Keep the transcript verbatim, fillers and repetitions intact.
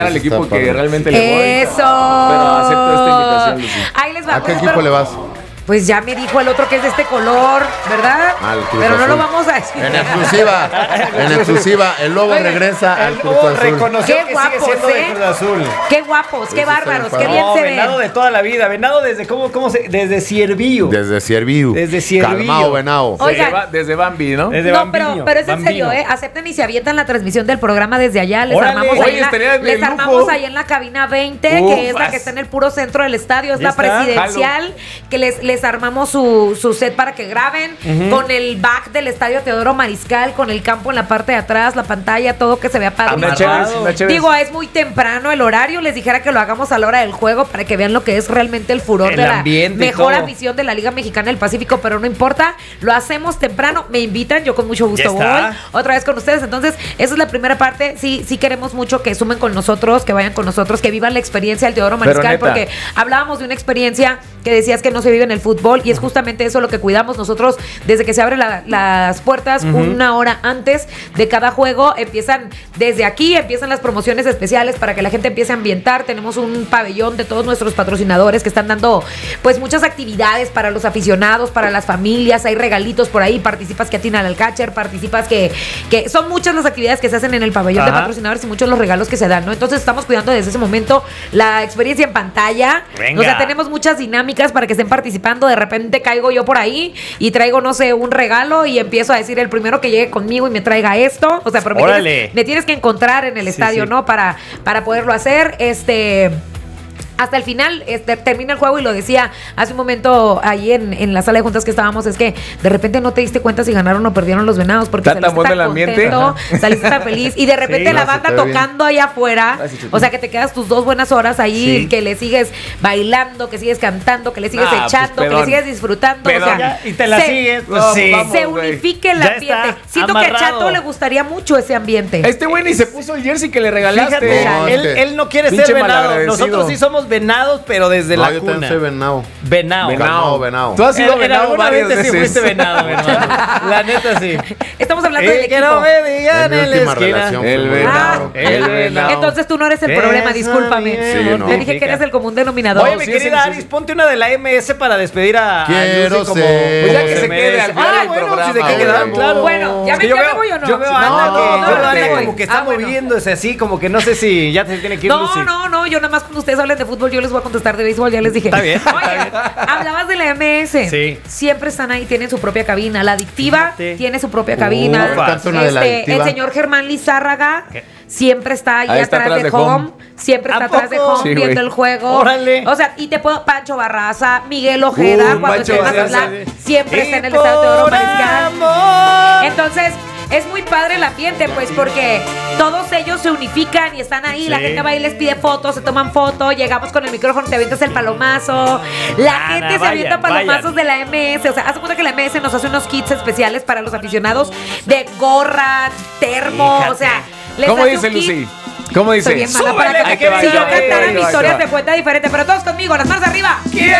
al equipo que realmente le voy. ¡Eso! Pero acepto esta invitación, Lucy. Ahí les va. ¿A qué pues, equipo pero- le vas? Pues ya me dijo el otro que es de este color, ¿verdad? Al Cruz Pero no lo Azul. vamos a decir. En exclusiva, en exclusiva, el Lobo Oigan, regresa al El Cruz Lobo Azul. reconoció Qué que guapos, sigue siendo ¿eh? de Cruz Azul. Qué guapos, qué Ese bárbaros, está qué bien bien No, se venado ven. de toda la vida. Venado desde cómo, cómo se, desde Ciervillo. Desde Ciervillo. Desde Ciervillo. Calmao, venado. Oigan. Desde, Ba- desde Bambi, ¿no? Desde No, Bambino, pero, pero es en Bambino. serio, ¿eh? Acepten y se avientan la transmisión del programa desde allá. Les Órale. armamos, Oye, ahí, en la, estaría de les lujo. armamos ahí en la cabina veinte, Uf, que es la vas. que está en el puro centro del estadio. Es Ya la está. presidencial, que les, les armamos su, su set para que graben, con el back del estadio Teodoro Mariscal, con el campo en la parte de atrás, la pantalla, todo que se vea padre. Anda chévere, anda chévere. Digo, es muy temprano el horario. Les dijera que lo hagamos a la hora del juego para que vean lo que es realmente el furor El de la ambiente y mejor todo. afición de la Liga Mexicana del Pacífico, pero no importa, lo hacemos temprano, me invitan, yo con mucho gusto Ya está. voy otra vez con ustedes. Entonces, esa es la primera parte. Sí, sí queremos mucho que sumen con nosotros, que vayan con nosotros, que vivan la experiencia del Teodoro Pero Mariscal, neta. porque hablábamos de una experiencia que decías que no se vive en el fútbol, y es justamente eso lo que cuidamos nosotros desde que se abren la- las puertas, una hora antes de cada juego. Empiezan desde aquí, empiezan las promociones especiales para que la gente empiece a ambientar. Tenemos un pabellón de todos nuestros patrocinadores que están dando pues muchas actividades para los aficionados, para las familias. Hay regalitos por ahí, participas que atinan al catcher, participas que, que son muchas las actividades que se hacen en el pabellón de Ajá. patrocinadores y muchos los regalos que se dan, ¿no? Entonces estamos cuidando desde ese momento la experiencia en pantalla. Venga. O sea, tenemos muchas dinámicas para que estén participando. De repente caigo yo por ahí y traigo, no sé, un regalo y empiezo a decir el primero que llegue conmigo y me traiga esto. O sea, pero me Órale. tienes, me tienes que encontrar en el Sí, estadio, sí. ¿no? Para, para poderlo hacer. Este. Hasta el final, este, termina el juego, y lo decía hace un momento ahí en, en la sala de juntas que estábamos, es que de repente no te diste cuenta si ganaron o perdieron los Venados, porque Está tan saliste bueno tan el ambiente. contento, saliste tan feliz, y de repente Sí, la no, se banda te ve bien. tocando ahí afuera, Gracias, Chutín. o sea, que te quedas tus dos buenas horas ahí, Sí. que le sigues bailando, que sigues cantando, que le sigues Ah, pues, echando, que le pedón. sigues disfrutando, Pedón. o sea, Ya, y te la se- sigues, pues No, sí. vamos. se güey. unifique el Ya ambiente. está Siento que a amarrado. Chato le gustaría mucho ese ambiente. A este güey ni se puso el jersey que le regalaste. Fíjate, No, él, es que- él no quiere Pinche ser venado. malagradecido. Nosotros sí somos venados, pero desde No, la yo cuna. también soy venado. Venado. Calmao, venado. Tú has sido En- en venado alguna varias vez sí veces. fuiste venado, mi hermano. La neta sí. Estamos hablando del Eh, que equipo. no me digan En mi en la última esquina. relación El fue venado. Ah, el venado. Entonces tú no eres el Esa problema, discúlpame. Sí, no. Te dije que eres el común denominador. Oye, mi sí, querida sí, sí, Aris, sí. ponte una de la M S para despedir a, a Quiero Lucy como, ser- Pues ya como que se merece. quede al final Ah, del bueno, programa, si se güey. queda, claro. Bueno, ¿ya Es me- que yo ya me veo- voy o no? Yo veo a No, Ana no, que, no, yo veo a no, Ana no, como que está ah, bueno. moviéndose así, como que no sé si ya se tiene que ir Lucy. No, no, no, yo nada más cuando ustedes hablen de fútbol, yo les voy a contestar de béisbol, ya les dije. Está bien, está Oye, bien. hablabas de la M S. Sí. Siempre están ahí, tienen su propia cabina. La adictiva Fíjate. tiene su propia cabina. Ufas. Canta una de la Este, el adictiva. señor Germán Lizárraga ¿Qué? siempre está ahí, Ahí está atrás, atrás de, de home. home. Siempre está ¿A atrás de poco? home Sí, viendo güey. el juego. Órale. O sea, y te puedo. Pancho Barraza, Miguel Ojeda, Uh, cuando Pancho esté en Barraza, Mazatlán, sí. siempre está en el Y estadio Teodoro por Mariscal. amor. Entonces, es muy padre el ambiente, pues, porque todos ellos se unifican y están ahí. La Sí. gente va y les pide fotos, se toman fotos, llegamos con el micrófono, te avientas el palomazo. La Nada, gente se vayan, avienta palomazos vayan. de la M S. O sea, haz de cuenta que la M S nos hace unos kits especiales para los aficionados de gorra, termo, Fíjate. o sea, les ¿Cómo hace dice un kit. Lucy? ¿Cómo dice? Soy bien mala para Súbele, que que si yo vaya, cantara ahí mi va, historia ahí va. se cuenta diferente, pero todos conmigo, las manos arriba. ¡Quiero